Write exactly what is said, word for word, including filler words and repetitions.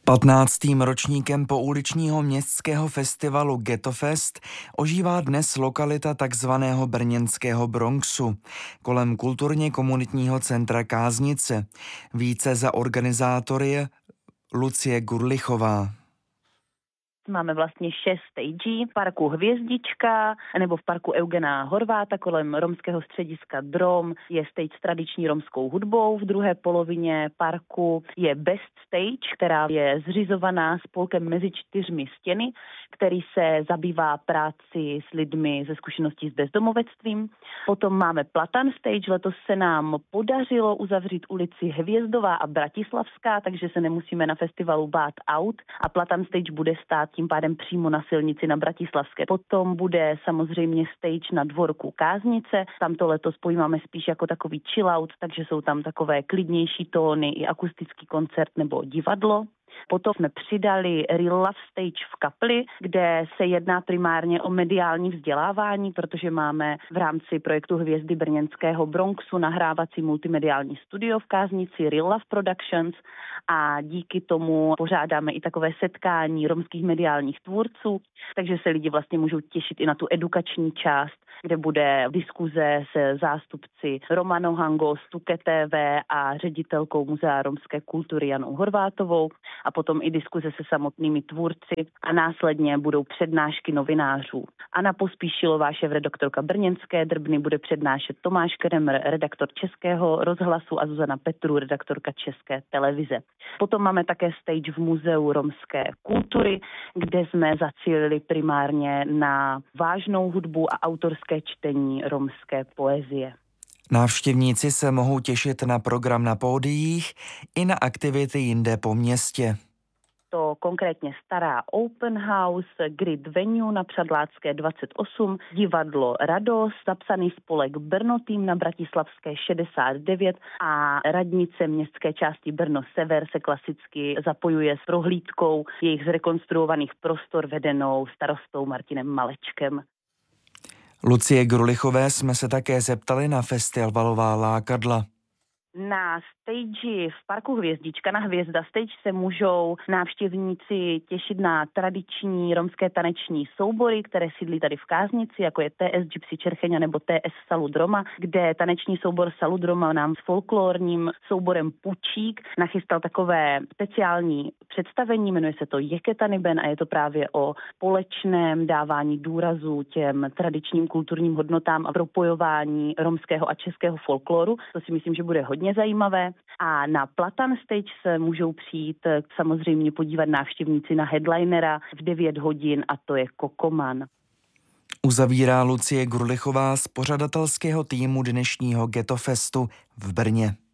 Patnáctým ročníkem pouličního městského festivalu Ghettofest ožívá dnes lokalita takzvaného brněnského Bronxu kolem kulturně komunitního centra Káznice. Více za organizátory je Lucie Gurlichová. Máme vlastně šest stagí v parku Hvězdička nebo v parku Eugena Horváta kolem romského střediska Drom je stage s tradiční romskou hudbou. V druhé polovině parku je Best Stage, která je zřizovaná spolkem Mezi čtyřmi stěny, který se zabývá práci s lidmi ze zkušeností s bezdomovectvím. Potom máme Platan Stage, letos se nám podařilo uzavřít ulici Hvězdová a Bratislavská, takže se nemusíme na festivalu bát aut a Platan Stage bude stát tím pádem přímo na silnici na Bratislavské. Potom bude samozřejmě stage na dvorku Káznice, tam to letos pojímáme spíš jako takový chill out, takže jsou tam takové klidnější tóny i akustický koncert nebo divadlo. Potom jsme přidali Real Love Stage v kapli, kde se jedná primárně o mediální vzdělávání, protože máme v rámci projektu Hvězdy brněnského Bronxu nahrávací multimediální studio v Káznici Real Love Productions a díky tomu pořádáme i takové setkání romských mediálních tvůrců, takže se lidi vlastně můžou těšit i na tu edukační část, kde bude diskuze se zástupci Romano Hango, Stuke T V a ředitelkou Muzea romské kultury Janou Horvátovou a potom i diskuze se samotnými tvůrci a následně budou přednášky novinářů. Anna Pospíšilová, šéfredaktorka brněnské Drbny, bude přednášet Tomáš Kremer, redaktor Českého rozhlasu a Zuzana Petru, redaktorka České televize. Potom máme také stage v Muzeu romské kultury, kde jsme zacílili primárně na vážnou hudbu a autorské čtení romské poezie. Návštěvníci se mohou těšit na program na pódiích i na aktivity jinde po městě. To konkrétně Stará Open House, Grid Venue na Přadlácké dvacet osm, divadlo Radost, zapsaný spolek Brno tým na Bratislavské šedesát devět a radnice městské části Brno Sever se klasicky zapojuje s prohlídkou jejich zrekonstruovaných prostor vedenou starostou Martinem Malečkem. Lucie Gurlichové jsme se také zeptali na festivalová lákadla. Na stage v parku Hvězdička na Hvězda Stage se můžou návštěvníci těšit na tradiční romské taneční soubory, které sídlí tady v Káznici, jako je T S Gypsy Čercheňa nebo T S Salud Roma, kde taneční soubor Salud Roma nám s folklorním souborem Pučík nachystal takové speciální představení, jmenuje se to Jeketaniben a je to právě o společném dávání důrazu těm tradičním kulturním hodnotám a propojování romského a českého folkloru. To si myslím, že bude hodně zajímavé. A na Platan Stage se můžou přijít samozřejmě podívat návštěvníci na headlinera v devět hodin a to je Kokoman. Uzavírá Lucie Gurlichová z pořadatelského týmu dnešního Ghettofestu v Brně.